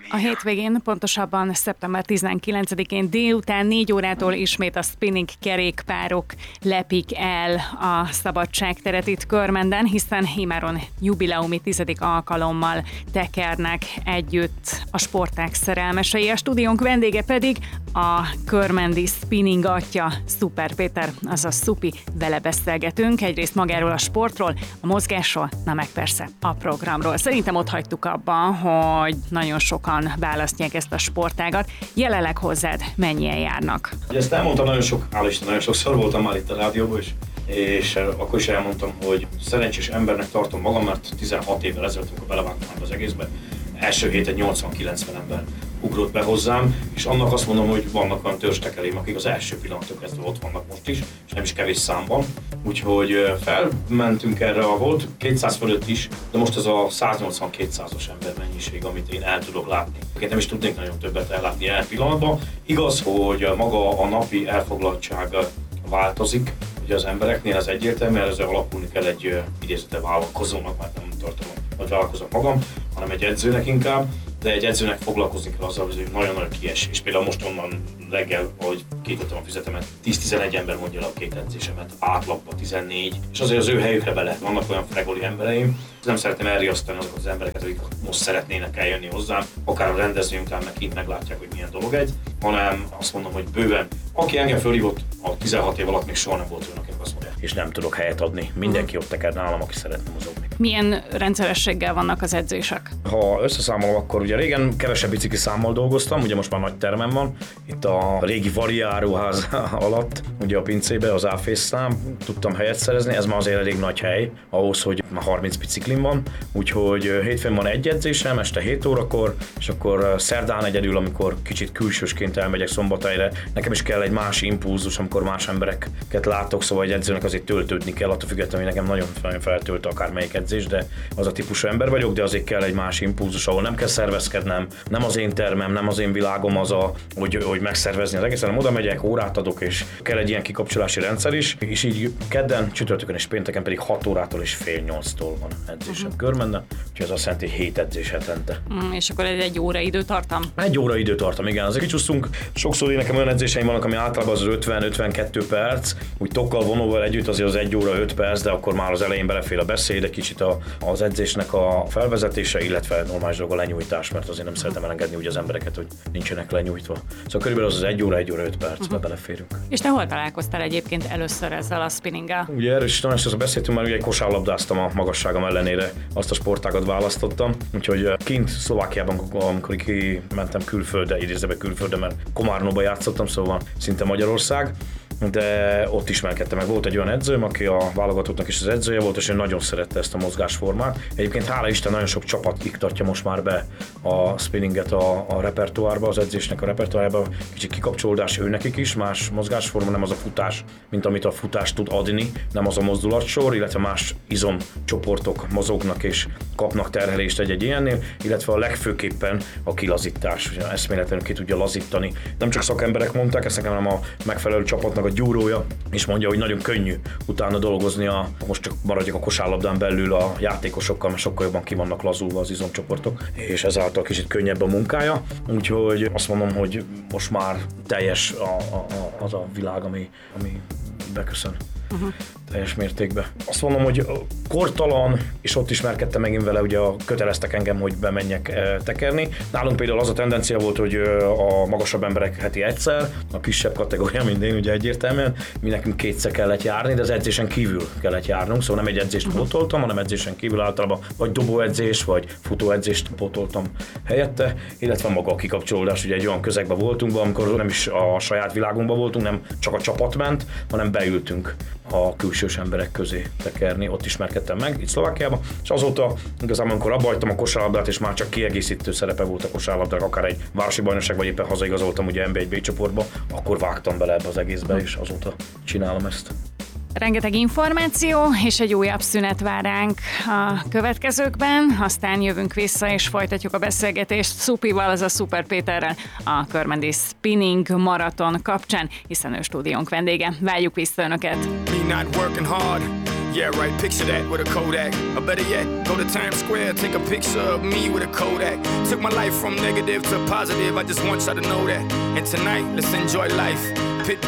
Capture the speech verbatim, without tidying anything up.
A hétvégén, pontosabban szeptember tizenkilencedikén délután négy órától ismét a spinning kerékpárok lepik el a Szabadságteret itt Körmenden, hiszen immáron jubileumi tizedik alkalommal tekernek együtt a sportág szerelmesei. A stúdiónk vendége pedig a körmendi spinning atya, Szuper Péter, azaz Szupi, vele beszélgetünk egyrészt magáról a sportról, a mozgásról, na meg persze a programról. Szerintem ott hagytuk abban, hogy nagyon sokan választják ezt a sportágat. Jelenleg hozzád mennyien járnak? Ezt elmondtam nagyon sok, állisten, nagyon sokszor voltam már itt a rádióban is, és akkor is elmondtam, hogy szerencsés embernek tartom magam, mert tizenhat évvel ezelőtt, amikor belevágtam az egészbe, első héten nyolcvan-kilencven ember ugrott be hozzám, és annak azt mondom, hogy vannak olyan törzstekelém, akik az első pillanattól kezdve ott vannak most is, és nem is kevés számban. Úgyhogy felmentünk erre, volt kétszáz fölött is, de most ez a száznyolcvan-kétszázas ember mennyiség, amit én el tudok látni. Én nem is tudnék nagyon többet ellátni el pillanatban. Igaz, hogy maga a napi elfoglaltság változik, ugye az embereknél ez egyértelmű, mert ezzel alapulni kell egy idézete vállalkozónak, mert nem tartom, hogy vállalkozok magam, hanem egy edzőnek inkább, de egy edzőnek foglalkozni kell azzal, hogy nagyon-nagyon kiesés. Például most onnan reggel, ahogy kétettem a füzetemet, tíz-tizenegy ember mondja le a két edzésemet, átlagban tizennégy, és azért az ő helyükre bele vannak olyan fregoli embereim. Nem szeretném elriasztani azokat az embereket, akik most szeretnének eljönni hozzám, akár a rendezvény után meg kint meglátják, hogy milyen dolog egy, hanem azt mondom, hogy bőven, aki engem fölhívott a tizenhat év alatt, még soha nem volt olyan, akinek azt mondja, és nem tudok helyet adni. Mindenki ott teker nálam, aki szeretne mozogni. Milyen rendszerességgel vannak az edzések? Ha összeszámolom, akkor ugye régen kevesebb bicikli számmal dolgoztam, ugye most már nagy termem van, itt a régi variáruház alatt, ugye a pincébe, az áfészszám, tudtam helyet szerezni, ez már azért elég nagy hely, ahhoz, hogy már harminc biciklim van, úgyhogy hétfőn van egy edzésem, este hét órakor, és akkor szerdán egyedül, amikor kicsit külsősként elmegyek Szombathelyre, nekem is kell egy más impulzus, amikor más embereket látok, szóval egy edzőnek azért töltődni kell, attól függetlenül, hogy nekem nagyon, nagyon feltölt akármelyik edzés, de az a típusú ember vagyok, de azért kell egy más impulzus, ahol nem kell szervezkednem, nem az én termem, nem az én világom az a, hogy, hogy megszervezni az egész, hanem oda megyek, órát adok, és kell egy ilyen kikapcsolási rendszer is, és így kedden, csütörtökön és pénteken pedig hat órától és fél nyolctól van edzésem uh-huh. Körmenden, úgyhogy ez azt jelenti, hogy hét edzés hetente. Mm, és akkor ez egy óra időtartam? Egy óra időtartam, igen. Azért kicsúsztunk, sokszor nekem olyan edzéseim vannak, ami általában az ötven-ötvenkettő perc, úgy tokkal vonóval együtt azért az egy óra öt perc, de akkor már az elején belefér a beszéd, egy kicsit a, az edzésnek a felvezetése, illetve normális dolog a lenyújtás, mert azért nem szeretem elengedni úgy az embereket, hogy nincsenek lenyújtva. Szóval körülbelül az az egy óra, egy óra öt percbe uh-huh. beleférünk. És te hol találkoztál egyébként először ezzel a spinninggel? Ugye erről is nagyon beszéltünk, mert ugye kosárlabdáztam a magasságom ellenére, azt a sportágat választottam, úgyhogy kint Szlovákiában, amikor kimentem külföldre, idézőbe külföldre, mert Komárnóba játszottam, szóval szinte Magyarország, de ott ismerkedtem meg. Volt egy olyan edzőm, aki a válogatottnak is az edzője volt, és ő nagyon szerette ezt a mozgásformát. Egyébként hála Isten nagyon sok csapat iktatja most már be a spinninget a, a repertoárba, az edzésnek a repertoárba. Kicsit kikapcsolódás ő nekik is, más mozgásforma, nem az a futás, mint amit a futás tud adni, nem az a mozdulatsor, illetve más izomcsoportok mozognak és kapnak terhelést egy-egy ilyennél, illetve a legfőképpen a kilazítás, ugye eszméletlenül ki tudja lazítani. Nem csak szakemberek mondták, ezt nekem, hanem a megfelelő csapatnak a gyúrója, és mondja, hogy nagyon könnyű utána dolgozni, a, most csak maradjak a kosárlabdán belül a játékosokkal, mert sokkal jobban ki vannak lazulva az izomcsoportok, és ezáltal kicsit könnyebb a munkája. Úgyhogy azt mondom, hogy most már teljes a, a, a, az a világ, ami, ami beköszön. Uh-huh. Teljes mértékben. Azt mondom, hogy kortalan, és ott ismerkedtem megint vele, ugye köteleztek engem, hogy bemenjek e, tekerni. Nálunk például az a tendencia volt, hogy a magasabb emberek heti egyszer, a kisebb kategória, mint én, ugye egyértelműen, mi nekünk kétszer kellett járni, de az edzésen kívül kellett járnunk, szóval nem egy edzést uh-huh. pótoltam, hanem edzésen kívül általában vagy dobóedzés, vagy futóedzést pótoltam helyette, illetve maga a kikapcsolódás, ugye egy olyan közegben voltunk, amikor nem is a saját világunkban voltunk, nem csak a csapat ment, hanem beültünk a külsős emberek közé tekerni, ott ismerkedtem meg, itt Szlovákiában, és azóta igazából, amikor abba hagytam a kosárlabdát, és már csak kiegészítő szerepe volt a kosárlabdának, akár egy városi bajnokság, vagy éppen hazaigazoltam ugye en bé egy B csoportba, akkor vágtam bele ebbe az egészbe, és azóta csinálom ezt. Rengeteg információ, és egy újabb szünet vár ránk a következőkben, aztán jövünk vissza, és folytatjuk a beszélgetést Szupival, azaz Szuper Péterrel a körmendi spinning maraton kapcsán, hiszen ő stúdiónk vendége. Várjuk vissza önöket! Yeah, right, picture that with a Kodak. Or better yet, go to Times Square, take a picture of me with a Kodak. took my life from negative to positive. I just want y'all to know that. And tonight, let's enjoy life. Pit